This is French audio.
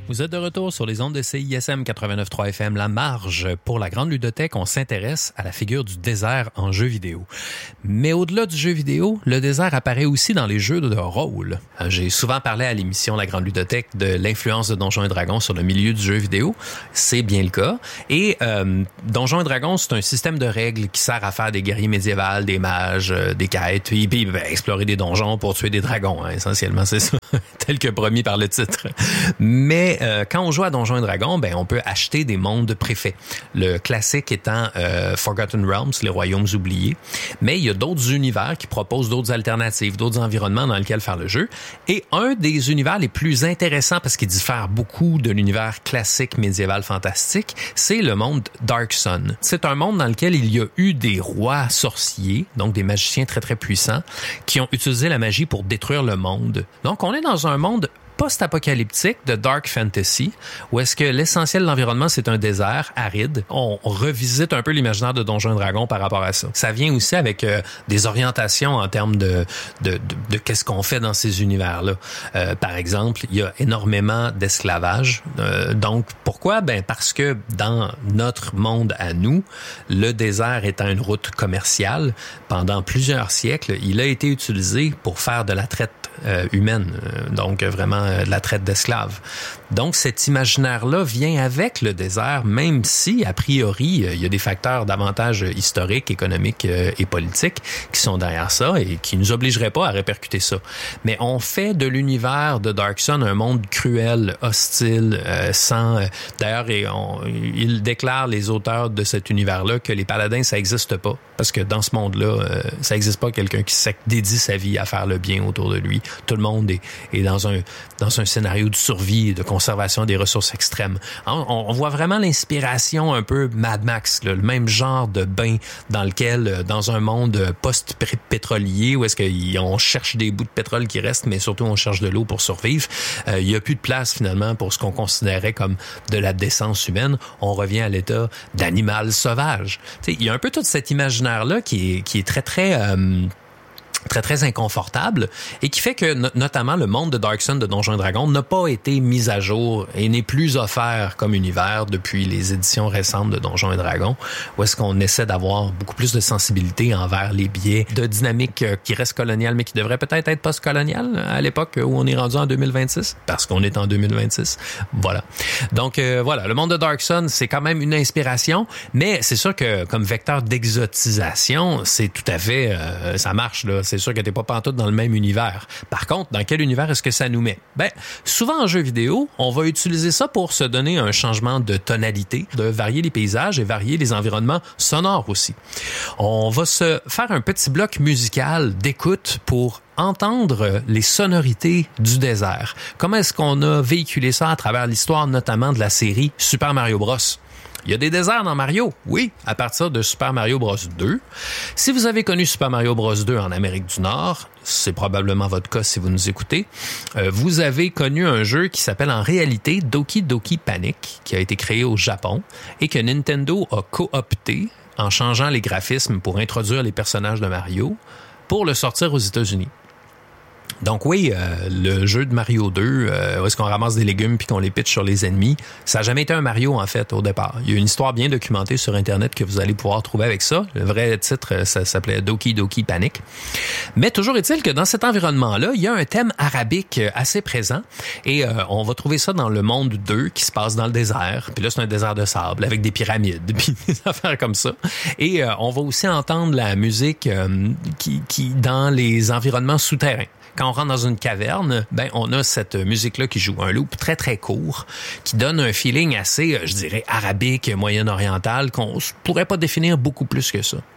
Vous êtes de retour sur les ondes de CISM 89.3 FM, La Marge. Pour la Grande Ludothèque, on s'intéresse à la figure du désert en jeu vidéo. Mais au-delà du jeu vidéo, le désert apparaît aussi dans les jeux de rôle. J'ai souvent parlé à l'émission La Grande Ludothèque de l'influence de Donjons et Dragons sur le milieu du jeu vidéo. C'est bien le cas. Et Donjons et Dragons, c'est un système de règles qui sert à faire des guerriers médiévals, des mages, des quêtes, puis explorer des donjons pour tuer des dragons. Essentiellement, c'est ça, tel que promis par le titre. Mais quand on joue à Donjons et Dragons, on peut acheter des mondes préfaits. Le classique étant Forgotten Realms, les royaumes oubliés. Mais il y a d'autres univers qui proposent d'autres alternatives, d'autres environnements dans lesquels faire le jeu. Et un des univers les plus intéressants, parce qu'il diffère beaucoup de l'univers classique médiéval fantastique, c'est le monde Dark Sun. C'est un monde dans lequel il y a eu des rois sorciers, donc des magiciens très très puissants, qui ont utilisé la magie pour détruire le monde. Donc on est dans un monde post-apocalyptique de Dark Fantasy, où est-ce que l'essentiel de l'environnement, c'est un désert aride. On revisite un peu l'imaginaire de Donjons et Dragons par rapport à ça. Ça vient aussi avec des orientations en termes de qu'est-ce qu'on fait dans ces univers-là. Par exemple, il y a énormément d'esclavage. Donc, pourquoi? Parce que dans notre monde à nous, le désert étant une route commerciale, pendant plusieurs siècles, il a été utilisé pour faire de la traite humaine, donc vraiment de la traite d'esclaves. Donc cet imaginaire-là vient avec le désert, même si, a priori, il y a des facteurs davantage historiques, économiques et politiques qui sont derrière ça et qui nous obligeraient pas à répercuter ça. Mais on fait de l'univers de Dark Sun un monde cruel, hostile, sans... D'ailleurs, ils déclarent, les auteurs de cet univers-là, que les paladins, ça n'existe pas. Parce que dans ce monde-là, ça n'existe pas quelqu'un qui dédie sa vie à faire le bien autour de lui. Tout le monde est dans un scénario de survie, de conservation des ressources extrêmes. On voit vraiment l'inspiration un peu Mad Max, là, le même genre de bain dans lequel, dans un monde post-pétrolier, où est-ce qu'on cherche des bouts de pétrole qui restent, mais surtout on cherche de l'eau pour survivre. Il y a plus de place finalement pour ce qu'on considérait comme de la décence humaine. On revient à l'état d'animal sauvage. T'sais, il y a un peu tout cet imaginaire-là qui est très, très... très, très inconfortable et qui fait que notamment le monde de Dark Sun de Donjons et Dragons n'a pas été mis à jour et n'est plus offert comme univers depuis les éditions récentes de Donjons et Dragons, où est-ce qu'on essaie d'avoir beaucoup plus de sensibilité envers les biais de dynamique qui reste coloniale mais qui devrait peut-être être post-coloniale à l'époque où on est rendu en 2026, parce qu'on est en 2026. Voilà. Donc voilà, le monde de Dark Sun, c'est quand même une inspiration, mais c'est sûr que comme vecteur d'exotisation, c'est tout à fait... ça marche, là. C'est sûr que t'es pas pantoute dans le même univers. Par contre, dans quel univers est-ce que ça nous met? Souvent en jeu vidéo, on va utiliser ça pour se donner un changement de tonalité, de varier les paysages et varier les environnements sonores aussi. On va se faire un petit bloc musical d'écoute pour entendre les sonorités du désert. Comment est-ce qu'on a véhiculé ça à travers l'histoire, notamment de la série Super Mario Bros? Il y a des déserts dans Mario, oui, à partir de Super Mario Bros 2. Si vous avez connu Super Mario Bros 2 en Amérique du Nord, c'est probablement votre cas si vous nous écoutez, vous avez connu un jeu qui s'appelle en réalité Doki Doki Panic, qui a été créé au Japon et que Nintendo a coopté en changeant les graphismes pour introduire les personnages de Mario pour le sortir aux États-Unis. Donc oui, le jeu de Mario 2, où est-ce qu'on ramasse des légumes puis qu'on les pitche sur les ennemis, ça n'a jamais été un Mario en fait au départ. Il y a une histoire bien documentée sur Internet que vous allez pouvoir trouver avec ça. Le vrai titre, ça s'appelait Doki Doki Panic. Mais toujours est-il que dans cet environnement-là, il y a un thème arabique assez présent et on va trouver ça dans le monde 2 qui se passe dans le désert. Puis là, c'est un désert de sable avec des pyramides puis des affaires comme ça. Et on va aussi entendre la musique qui dans les environnements souterrains. Quand on rentre dans une caverne, on a cette musique-là qui joue un loop très, très court, qui donne un feeling assez, je dirais, arabique, moyen-oriental, qu'on pourrait pas définir beaucoup plus que ça.